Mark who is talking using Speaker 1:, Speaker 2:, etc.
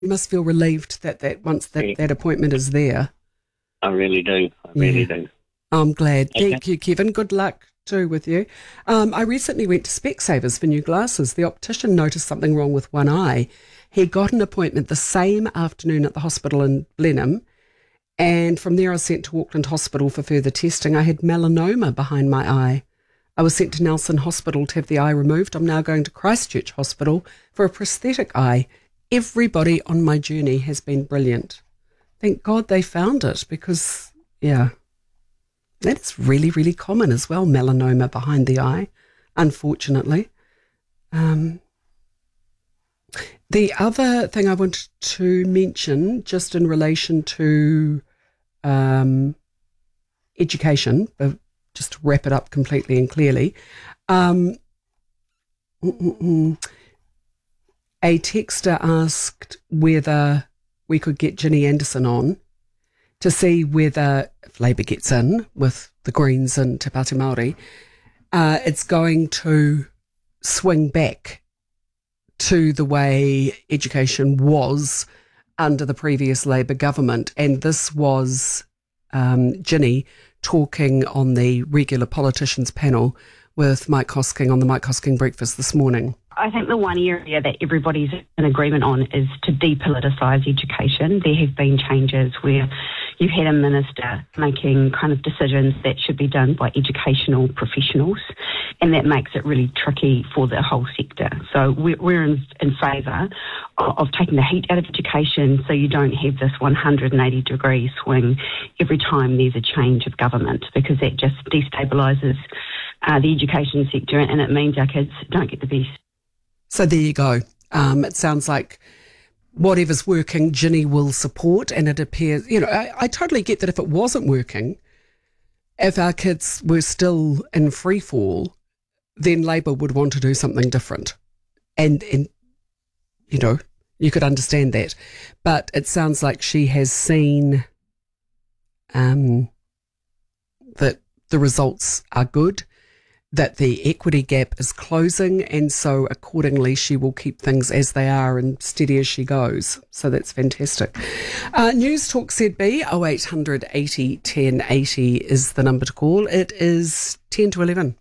Speaker 1: You must feel relieved that once that appointment is there.
Speaker 2: I really do. I really do.
Speaker 1: I'm glad.
Speaker 2: Okay.
Speaker 1: Thank you, Kevin. Good luck too with you. I recently went to Specsavers for new glasses. The optician noticed something wrong with one eye. He got an appointment the same afternoon at the hospital in Blenheim, and from there I was sent to Auckland Hospital for further testing. I had melanoma behind my eye. I was sent to Nelson Hospital to have the eye removed. I'm now going to Christchurch Hospital for a prosthetic eye. Everybody on my journey has been brilliant. Thank God they found it because, that is really, really common as well, melanoma behind the eye, unfortunately. The other thing I wanted to mention, just in relation to education, just to wrap it up completely and clearly, a texter asked whether we could get Ginny Anderson on to see whether, if Labour gets in with the Greens and Te Pāti Māori, it's going to swing back to the way education was under the previous Labour government. And this was Ginny talking on the regular politicians panel with Mike Hosking on the Mike Hosking Breakfast this morning.
Speaker 3: I think the one area that everybody's in agreement on is to depoliticise education. There have been changes where you've had a minister making kind of decisions that should be done by educational professionals, and that makes it really tricky for the whole sector. So we're in favour of taking the heat out of education so you don't have this 180-degree swing every time there's a change of government, because that just destabilises the education sector, and it means our kids don't get the best.
Speaker 1: So there you go. It sounds like whatever's working, Ginny will support, and it appears, I totally get that if it wasn't working, if our kids were still in free fall, then Labour would want to do something different. And you could understand that. But it sounds like she has seen that the results are good, that the equity gap is closing, and so accordingly she will keep things as they are and steady as she goes. So that's fantastic. News Talk ZB 0800 80 10 80 is the number to call. It is 10 to 11.